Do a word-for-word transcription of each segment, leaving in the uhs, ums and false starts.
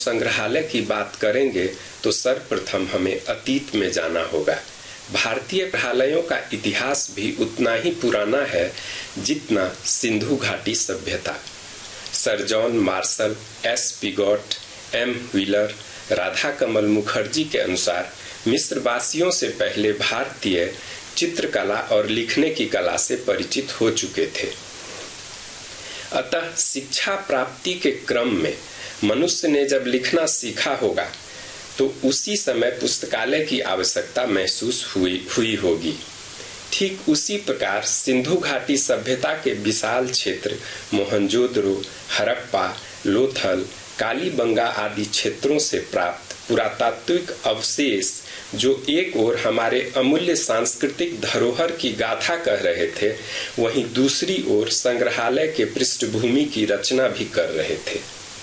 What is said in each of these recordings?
संग्रहालय की बात करेंगे तो सर्वप्रथम हमें अतीत में जाना होगा। भारतीय संग्रहालयों का इतिहास भी उतना ही पुराना है जितना सिंधु घाटी सभ्यता। Sir John Marshall, S Pigott, M wheeler, Radha कमल मुखर्जी के अनुसार मिस्रवासियों से पहले भारतीय चित्रकला और लिखने की कला से परिचित हो चुके थे। अतः शिक्षा प्राप्ति के क्रम में मनुष्य ने जब लिखना सीखा होगा तो उसी समय पुस्तकालय की आवश्यकता महसूस हुई हुई होगी। ठीक उसी प्रकार सिंधु घाटी सभ्यता के विशाल क्षेत्र मोहनजोदड़ो, हड़प्पा, लोथल, कालीबंगा आदि क्षेत्रों से प्राप्त पुरातात्विक अवशेष जो एक ओर हमारे अमूल्य सांस्कृतिक धरोहर की गाथा कह रहे थे, वहीं दूसरी ओर संग्रहालय के पृष्ठभूमि की रचना भी कर रहे थे।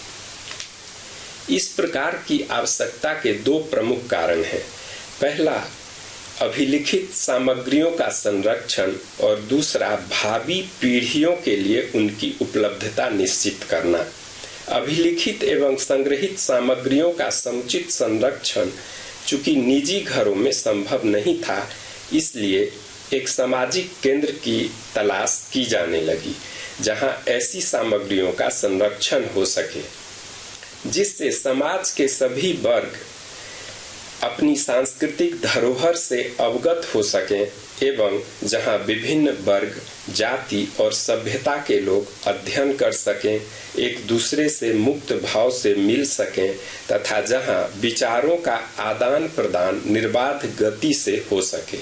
इस प्रकार की आवश्यकता के दो प्रमुख कारण हैं। पहला, अभिलिखित सामग्रियों का संरक्षण और दूसरा, भावी पीढ़ियों के लिए उनकी उपलब्धता निश्चित करना। अभिलिखित एवं संग्रहित सामग्रियों का समुचित संरक्षण चूंकि निजी घरों में संभव नहीं था, इसलिए एक सामाजिक केंद्र की तलाश की जाने लगी जहां ऐसी सामग्रियों का संरक्षण हो सके जिससे समाज के सभी वर्ग अपनी सांस्कृतिक धरोहर से अवगत हो सकें एवं जहां विभिन्न वर्ग, जाति और सभ्यता के लोग अध्ययन कर सकें, एक दूसरे से मुक्त भाव से मिल सकें तथा जहां विचारों का आदान प्रदान निर्बाध गति से हो सके।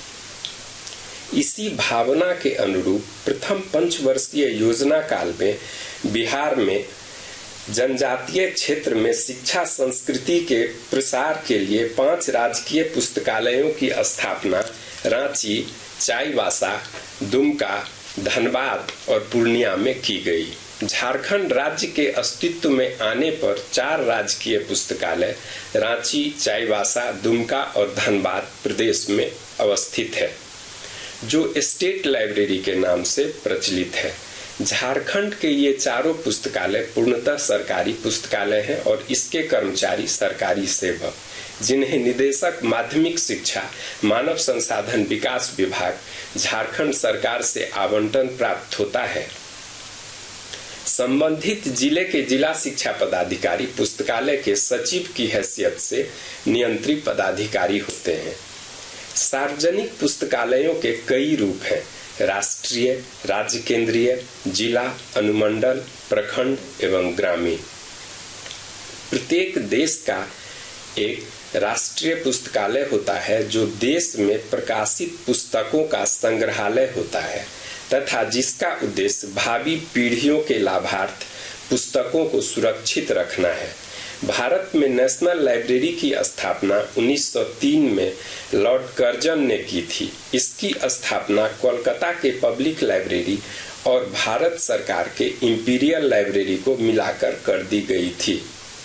इसी भावना के अनुरूप प्रथम पंचवर्षीय योजना काल में बिहार में जनजातीय क्षेत्र में शिक्षा संस्कृति के प्रसार के लिए पांच राजकीय पुस्तकालयों की स्थापना रांची, चाईबासा, दुमका, धनबाद और पूर्णिया में की गई। झारखंड राज्य के अस्तित्व में आने पर चार राजकीय पुस्तकालय रांची, चाईबासा, दुमका और धनबाद प्रदेश में अवस्थित है, जो स्टेट लाइब्रेरी के नाम से प्रचलित है। झारखंड के ये चारों पुस्तकालय पूर्णतः सरकारी पुस्तकालय हैं और इसके कर्मचारी सरकारी सेवक, जिन्हें निदेशक माध्यमिक शिक्षा, मानव संसाधन विकास विभाग, झारखंड सरकार से आवंटन प्राप्त होता है। संबंधित जिले के जिला शिक्षा पदाधिकारी पुस्तकालय के सचिव की हैसियत से नियंत्री पदाधिकारी होते हैं। सार्वजनिक पुस्तकालयों के कई रूप हैं: राष्ट्रीय, राज्य केंद्रीय, जिला, अनुमंडल, प्रखंड एवं ग्रामीण। प्रत्येक देश का एक राष्ट्रीय पुस्तकालय होता है जो देश में प्रकाशित पुस्तकों का संग्रहालय होता है तथा जिसका उद्देश्य भावी पीढ़ियों के लाभार्थ पुस्तकों को सुरक्षित रखना है। भारत में नेशनल लाइब्रेरी की स्थापना उन्नीस सौ तीन में लॉर्ड कर्जन ने की थी। इसकी स्थापना कोलकाता के पब्लिक लाइब्रेरी और भारत सरकार के इंपीरियल लाइब्रेरी को मिलाकर कर दी गई थी।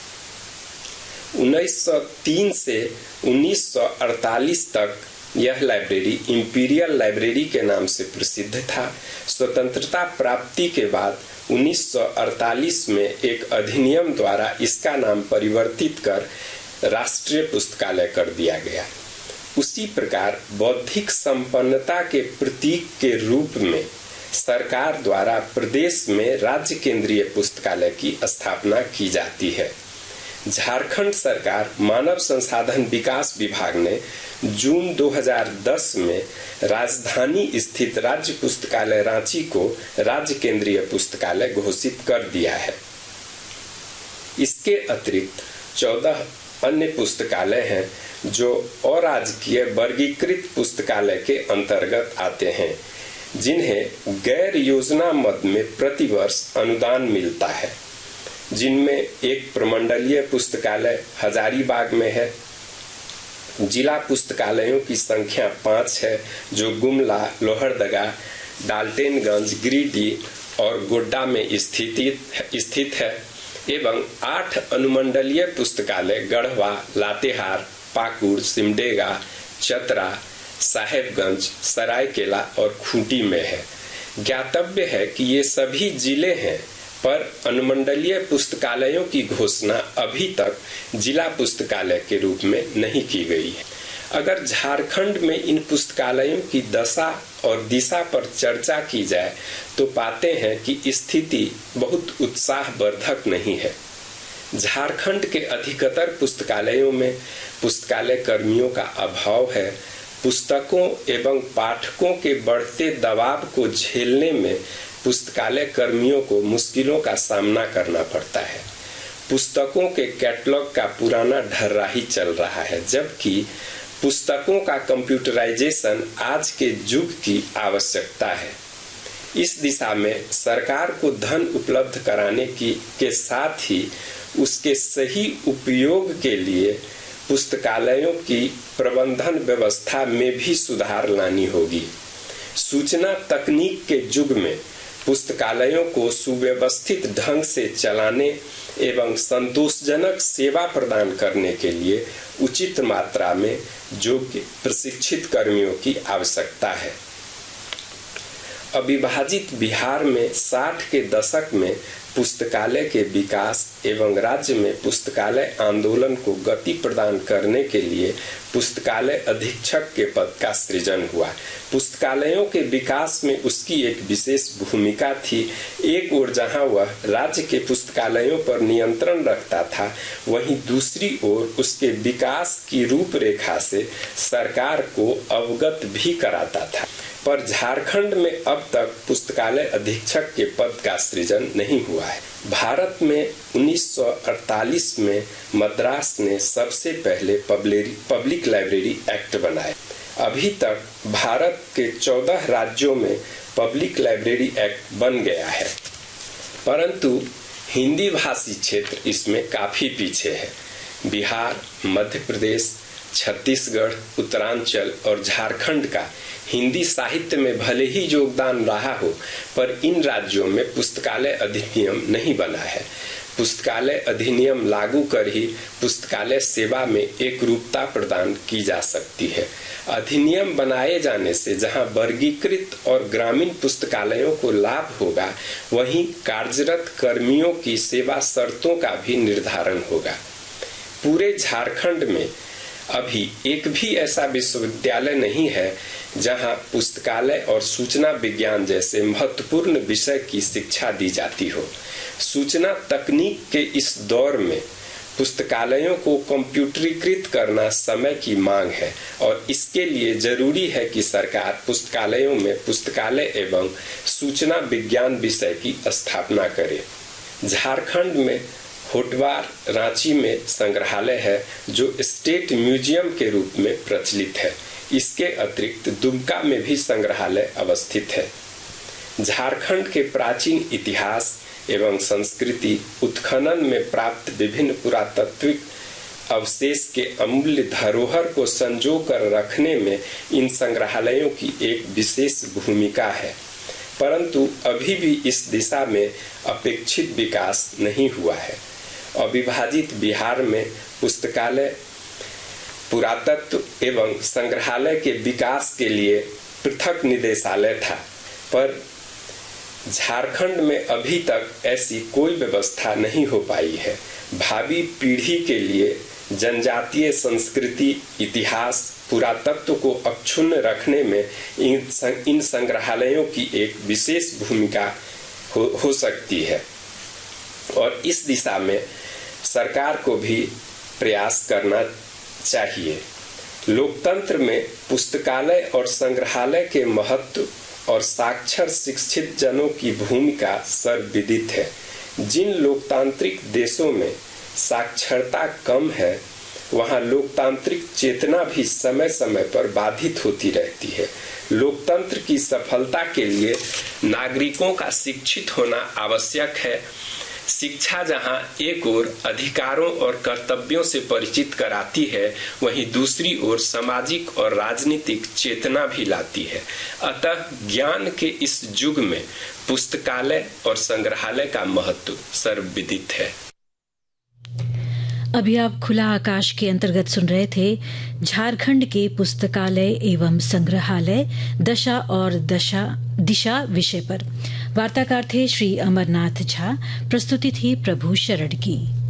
उन्नीस सौ तीन से उन्नीस सौ अड़तालीस तक यह लाइब्रेरी इंपीरियल लाइब्रेरी के नाम से प्रसिद्ध था। स्वतंत्रता प्राप्ति के बाद उन्नीस सौ अड़तालीस में एक अधिनियम द्वारा इसका नाम परिवर्तित कर राष्ट्रीय पुस्तकालय कर दिया गया। उसी प्रकार बौद्धिक संपन्नता के प्रतीक के रूप में सरकार द्वारा प्रदेश में राज्य केंद्रीय पुस्तकालय की स्थापना की जाती है। झारखंड सरकार मानव संसाधन विकास विभाग ने जून दो हज़ार दस में राजधानी स्थित राज्य पुस्तकालय रांची को राज्य केंद्रीय पुस्तकालय घोषित कर दिया है। इसके अतिरिक्त चौदह अन्य पुस्तकालय हैं जो अराजकीय वर्गीकृत पुस्तकालय के अंतर्गत आते हैं, जिन्हें गैर योजना मद में प्रतिवर्ष अनुदान मिलता है, जिनमें एक प्रमंडलीय पुस्तकालय हजारीबाग में है। जिला पुस्तकालयों की संख्या पांच है जो गुमला, लोहरदगा, डाल्टेनगंज, गिरिडीह और गोड्डा में स्थित स्थित है एवं आठ अनुमंडलीय पुस्तकालय गढ़वा, लातेहार, पाकुड़, सिमडेगा, चतरा, साहेबगंज, सरायकेला और खूंटी में है। ज्ञातव्य है कि ये सभी जिले हैं, पर अनुमंडलीय पुस्तकालयों की घोषणा अभी तक जिला पुस्तकालय के रूप में नहीं की गई है। अगर झारखंड में इन पुस्तकालयों की दशा और दिशा पर चर्चा की जाए तो पाते हैं कि स्थिति बहुत उत्साहवर्धक नहीं है। झारखंड के अधिकतर पुस्तकालयों में पुस्तकालय कर्मियों का अभाव है। पुस्तकों एवं पाठकों के बढ़ते दबाव को झेलने में पुस्तकालय कर्मियों को मुश्किलों का सामना करना पड़ता है। पुस्तकों के कैटलॉग का पुराना ढर्रा ही चल रहा है, जबकि पुस्तकों का कंप्यूटराइजेशन आज के युग की आवश्यकता है। इस दिशा में सरकार को धन उपलब्ध कराने की के साथ ही उसके सही उपयोग के लिए पुस्तकालयों की प्रबंधन व्यवस्था में भी सुधार लानी होगी। सूचना तकनीक के युग में पुस्तकालयों को सुव्यवस्थित ढंग से चलाने एवं संतोषजनक सेवा प्रदान करने के लिए उचित मात्रा में योग्य प्रशिक्षित कर्मियों की आवश्यकता है। अविभाजित बिहार में साठ के दशक में पुस्तकालय के विकास एवं राज्य में पुस्तकालय आंदोलन को गति प्रदान करने के लिए पुस्तकालय अधीक्षक के पद का सृजन हुआ। पुस्तकालयों के विकास में उसकी एक विशेष भूमिका थी। एक ओर जहां वह राज्य के पुस्तकालयों पर नियंत्रण रखता था, वहीं दूसरी ओर उसके विकास की रूपरेखा से सरकार को अवगत भी कराता था। पर झारखंड में अब तक पुस्तकालय अधीक्षक के पद का सृजन नहीं हुआ है। भारत में उन्नीस सौ अड़तालीस में मद्रास ने सबसे पहले पब्लिक लाइब्रेरी एक्ट बनाया। अभी तक भारत के चौदह राज्यों में पब्लिक लाइब्रेरी एक्ट बन गया है, परंतु हिंदी भाषी क्षेत्र इसमें काफी पीछे है। बिहार, मध्य प्रदेश, छत्तीसगढ़, उत्तरांचल और झारखंड का हिंदी साहित्य में भले ही योगदान रहा हो, पर इन राज्यों में पुस्तकालय अधिनियम नहीं बना है। पुस्तकालय अधिनियम लागू कर ही पुस्तकालय सेवा में एक रूपता प्रदान की जा सकती है। अधिनियम बनाए जाने से जहां वर्गीकृत और ग्रामीण पुस्तकालयों को लाभ होगा, वहीं कार्यरत कर्मियों की सेवा शर्तों का भी निर्धारण होगा। पूरे झारखंड में अभी एक भी ऐसा विश्वविद्यालय नहीं है जहां पुस्तकालय और सूचना विज्ञान जैसे महत्वपूर्ण विषय की शिक्षा दी जाती हो। सूचना तकनीक के इस दौर में पुस्तकालयों को कंप्यूटरीकृत करना समय की मांग है और इसके लिए जरूरी है कि सरकार पुस्तकालयों में पुस्तकालय एवं सूचना विज्ञान विषय की स्थापना करे। झारखंड में होटवार, रांची में संग्रहालय है जो स्टेट म्यूजियम के रूप में प्रचलित है। इसके अतिरिक्त दुमका में भी संग्रहालय अवस्थित है। झारखंड के प्राचीन इतिहास एवं संस्कृति उत्खनन में प्राप्त विभिन्न पुरातात्विक अवशेष के अमूल्य धरोहर को संजो कर रखने में इन संग्रहालयों की एक विशेष भूमिका है, परंतु अभी भी इस दिशा में अपेक्षित विकास नहीं हुआ है। अविभाजित बिहार में पुस्तकालय, पुरातत्व एवं संग्रहालय के विकास के लिए पृथक निदेशालय था, पर झारखंड में अभी तक ऐसी कोई व्यवस्था नहीं हो पाई है। भावी पीढ़ी के लिए जनजातीय संस्कृति, इतिहास, पुरातत्व को अक्षुण्ण रखने में इन इन संग्रहालयों की एक विशेष भूमिका हो, हो सकती है और इस दिशा में सरकार को भी प्रयास करना चाहिए। लोकतंत्र में पुस्तकालय और संग्रहालय के महत्व और साक्षर शिक्षित जनों की भूमिका सर्वविदित है। जिन लोकतांत्रिक देशों में साक्षरता कम है, वहां लोकतांत्रिक चेतना भी समय समय पर बाधित होती रहती है। लोकतंत्र की सफलता के लिए नागरिकों का शिक्षित होना आवश्यक है। शिक्षा जहां एक ओर अधिकारों और कर्तव्यों से परिचित कराती है, वहीं दूसरी ओर सामाजिक और राजनीतिक चेतना भी लाती है। अतः ज्ञान के इस युग में पुस्तकालय और संग्रहालय का महत्व सर्वविदित है। अभी आप खुला आकाश के अंतर्गत सुन रहे थे झारखंड के पुस्तकालय एवं संग्रहालय दशा और दशा दिशा विषय पर। वार्ताकार थे श्री अमरनाथ झा। प्रस्तुति थी प्रभु शरण की।